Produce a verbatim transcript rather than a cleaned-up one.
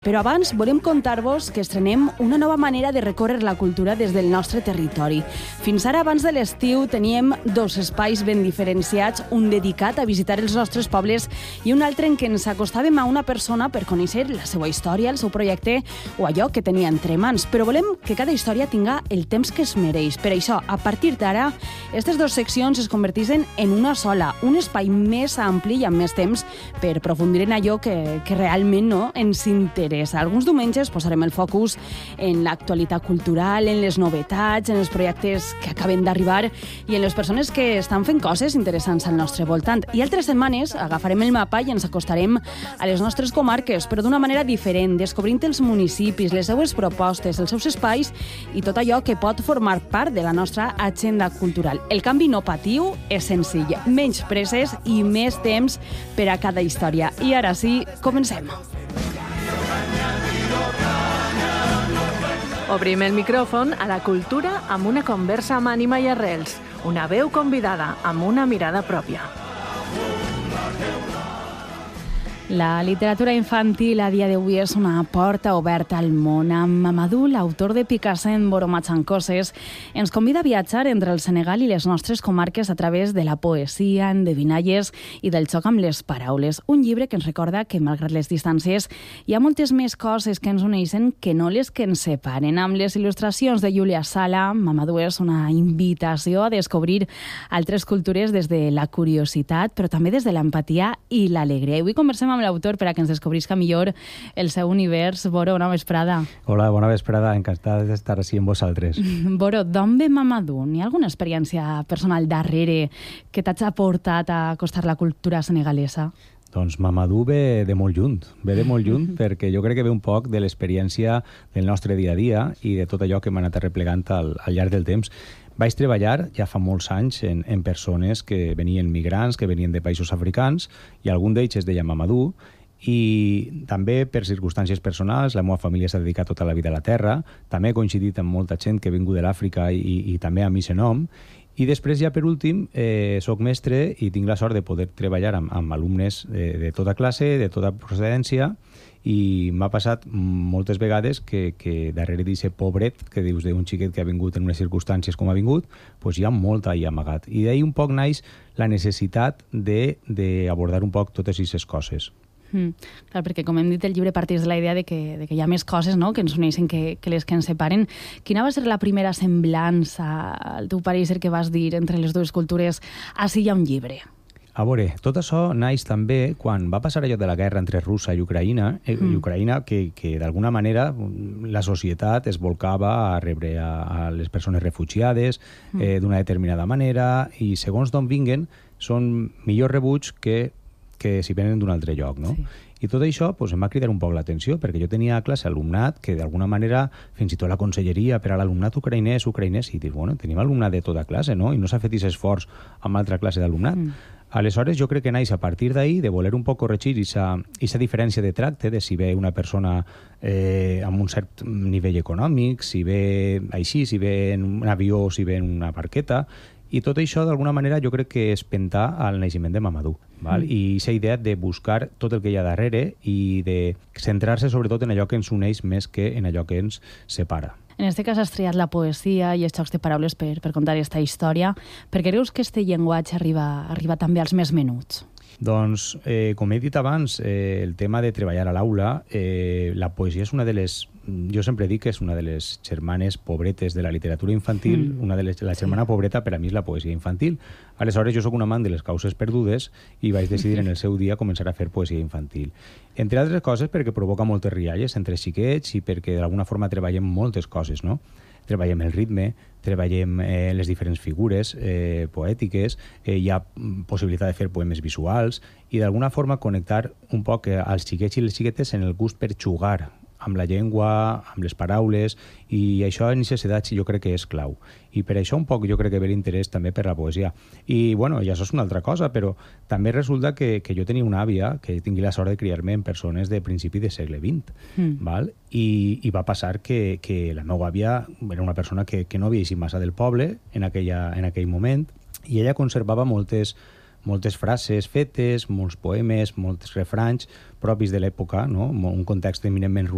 Però abans volem contar-vos que estrenem una nova manera de recórrer la cultura des del nostre territori. Fins ara, abans de l'estiu, teníem dos espais ben diferenciats, un dedicat a visitar els nostres pobles i un altre en què ens acostàvem a una persona per conèixer la seva història, el seu projecte o allò que tenia entre mans. Però volem que cada història tinga el temps que es mereix. Per això, a partir d'ara, aquestes dues seccions es converteixen en una sola, un espai més ampli i amb més temps per aprofundir en allò que, que realment no ens interessa. Alguns diumenges posarem el focus en l'actualitat cultural, en les novetats, en els projectes que acaben d'arribar i en les persones que estan fent coses interessants al nostre voltant. I altres setmanes agafarem el mapa i ens acostarem a les nostres comarques, però d'una manera diferent, descobrint els municipis, les seues propostes, els seus espais i tot allò que pot formar part de la nostra agenda cultural. El canvi no patiu és senzill, menys presses i més temps per a cada història. I ara sí, comencem. Obrim el micròfon a la cultura amb una conversa amb ànima i arrels, una veu convidada amb una mirada pròpia. La literatura infantil a dia d'avui és una porta oberta al món. Amb Mamadou, l'autor de Picassent, Boromachancoses, ens convida a viatjar entre el Senegal i les nostres comarques a través de la poesia, endevinalles i del xoc amb les paraules. Un llibre que ens recorda que, malgrat les distàncies, hi ha moltes més coses que ens uneixen que no les que ens separen. Amb les il·lustracions de Júlia Sala, Mamadou és una invitació a descobrir altres cultures des de la curiositat, però també des de l'empatia i l'alegria. Avui conversem amb l'autor per a que ens descobrisca millor el seu univers. Boro, bona vesprada. Hola, bona vesprada, encantada d'estar així amb vosaltres. Boro, d'on ve Mamadou? N'hi ha alguna experiència personal darrere que t'ha portat a acostar la cultura senegalesa? Doncs Mamadou ve de molt lluny, ve de molt lluny perquè jo crec que ve un poc de l'experiència del nostre dia a dia i de tot allò que m'ha anat arreplegant al, al llarg del temps. Vaig treballar ja fa molts anys en, en persones que venien migrants, que venien de països africans, i algun d'ells es deia Mamadou, i també per circumstàncies personals, la meva família s'ha dedicat tota la vida a la terra, també he coincidit amb molta gent que ha vingut de l'Àfrica i, i també amb aquest nom, i després ja per últim eh, soc mestre i tinc la sort de poder treballar amb, amb alumnes de, de tota classe, de tota procedència, i m'ha passat moltes vegades que, que darrere d'aquest pobret que dius d'un xiquet que ha vingut en unes circumstàncies com ha vingut, doncs hi ha molt ahí amagat. I d'ahir un poc naix la necessitat d'abordar un poc totes aquestes coses. Mm, clar, perquè com hem dit, el llibre parteix de la idea de que, de que hi ha més coses, no?, que ens uneixen que, que les que ens separen. Quina va ser la primera semblança, al teu parèixer, que vas dir entre les dues cultures? Ací hi ha un llibre. A veure, tot això naix també quan va passar allò de la guerra entre Rússia i Ucraïna, eh, mm. i Ucraïna que, que d'alguna manera la societat es volcava a rebre a, a les persones refugiades mm. eh, d'una determinada manera, i segons d'on vinguen són millor rebuts que, que si venen d'un altre lloc, no? Sí. I tot això pues, em va cridar un poc l'atenció, perquè jo tenia a classe alumnat que d'alguna manera, fins i tot la conselleria per a l'alumnat ucraïnès, ucraïnès, i dius, bueno, tenim alumnat de tota classe, no? I no s'ha fet aquest esforç amb altra classe d'alumnat. Mm. Aleshores, jo crec que naix a partir d'ahir de voler un poc corregir aquesta diferència de tracte, de si ve una persona eh, amb un cert nivell econòmic, si ve així, si ve en un avió, si ve en una barqueta, i tot això, d'alguna manera, jo crec que és pentar al naixement de Mamadou. Val? Mm. I aquesta idea de buscar tot el que hi ha darrere i de centrar-se sobretot en allò que ens uneix més que en allò que ens separa. En aquest cas has triat la poesia i els jocs de paraules per, per contar aquesta història. Per què creus que aquest llenguatge arriba, arriba també als més menuts? Doncs, eh, com he dit abans, eh, el tema de treballar a l'aula, eh, la poesia és una de les... Jo sempre dic que és una de les germanes pobretes de la literatura infantil, mm. una de les, la germana sí. pobreta per a mi és la poesia infantil. Aleshores, jo sóc un amant de les causes perdudes i vaig decidir en el seu dia començar a fer poesia infantil. Entre altres coses perquè provoca moltes rialles entre xiquets i perquè d'alguna forma treballem moltes coses, no? Treballem el ritme, treballem eh, les diferents figures eh, poètiques, eh, hi ha possibilitat de fer poemes visuals i d'alguna forma connectar un poc als xiquets i les xiquetes en el gust per jugar amb la llengua, amb les paraules, i això en aquestes edats jo crec que és clau. I per això un poc jo crec que ve l'interès també per la poesia. I, bueno, i això és una altra cosa, però també resulta que, que jo tenia una àvia que tingui la sort de criar-me en persones de principi de segle vint, mm. val? I, i va passar que, que la meva àvia era una persona que, que no havia eixit massa del poble en, aquella, en aquell moment, i ella conservava moltes moltes frases fetes, molts poemes, molts refranys propis de l'època, no? Un context eminentment